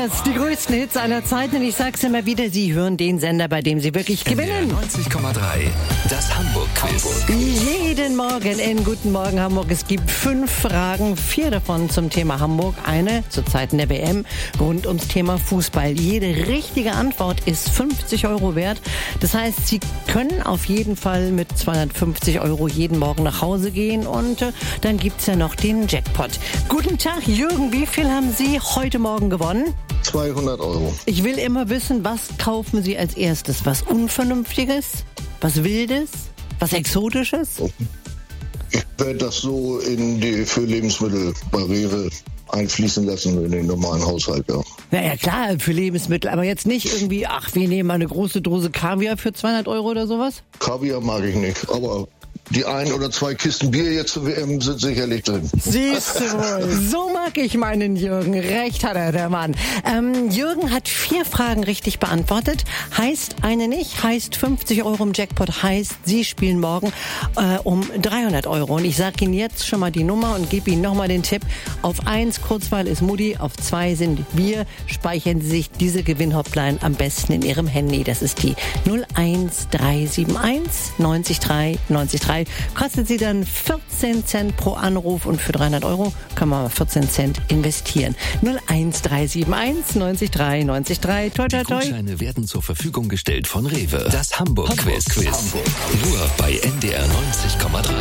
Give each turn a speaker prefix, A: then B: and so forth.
A: Stars, die größten Hits aller Zeiten. Und ich sag's immer wieder, Sie hören den Sender, bei dem Sie wirklich gewinnen.
B: 90,3, das Hamburg-Quiz.
A: Jeden Morgen in Guten Morgen Hamburg. Es gibt 5 Fragen, 4 davon zum Thema Hamburg. Eine zu Zeiten der WM rund ums Thema Fußball. Jede richtige Antwort ist 50 € wert. Das heißt, Sie können auf jeden Fall mit 250 € jeden Morgen nach Hause gehen. Und dann gibt's ja noch den Jackpot. Guten Tag, Jürgen. Wie viel haben Sie heute Morgen gewonnen?
C: 200 €.
A: Ich will immer wissen, was kaufen Sie als erstes? Was Unvernünftiges? Was Wildes? Was Exotisches?
C: Ich werde das so für Lebensmittel bei Rewe einfließen lassen in den normalen Haushalt, ja.
A: Ja, klar, für Lebensmittel, aber jetzt nicht irgendwie, wir nehmen mal eine große Dose Kaviar für 200 € oder sowas?
C: Kaviar mag ich nicht, aber die 1 oder 2 Kisten Bier jetzt zur WM sind sicherlich drin.
A: Siehst du wohl, so mag ich meinen Jürgen. Recht hat er, der Mann. Jürgen hat 4 Fragen richtig beantwortet. Heißt eine nicht, heißt 50 € im Jackpot, heißt Sie spielen morgen um 300 €. Und ich sage Ihnen jetzt schon mal die Nummer und gebe Ihnen nochmal den Tipp. Auf 1 Kurzwahl ist Mutti, auf 2 sind wir. Speichern Sie sich diese Gewinnhotline am besten in Ihrem Handy. Das ist die 01371 93 93. Kostet Sie dann 14 Cent pro Anruf und für 300 € kann man 14 Cent investieren. 01371 93 93. Toi, toi, toi.
B: Die Gutscheine werden zur Verfügung gestellt von Rewe. Das Hamburg-Quiz. Nur bei NDR 90,3.